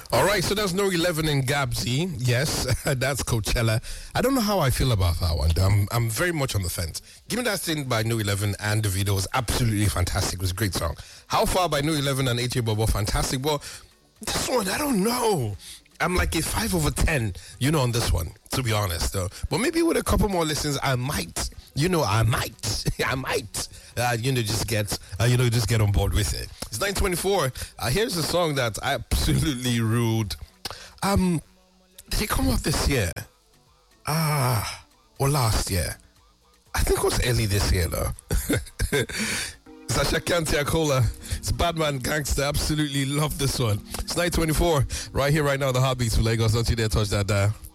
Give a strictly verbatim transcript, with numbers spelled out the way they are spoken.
All right, so that's No eleven in Gabsy. Yes, that's Coachella. I don't know how I feel about that one. I'm, I'm very much on the fence. Given that thing by No eleven and Davido was absolutely fantastic. It was a great song. How Far by No eleven and A J Bobo, fantastic. But this one, I don't know. I'm like a five over ten, you know, on this one, to be honest. Though. But maybe with a couple more listens, I might, you know, I might, I might, uh, you know, just get, uh, you know, just get on board with it. It's nine twenty-four. Uh, here's a song that I absolutely ruled. Um, did it come out this year? Ah, or last year? I think it was early this year, though. It's Ashake Tiakola. It's Badman Gangster. Absolutely love this one. It's nine twenty-four. Right here, right now, the Heartbeats of Lagos. Don't you dare touch that dial.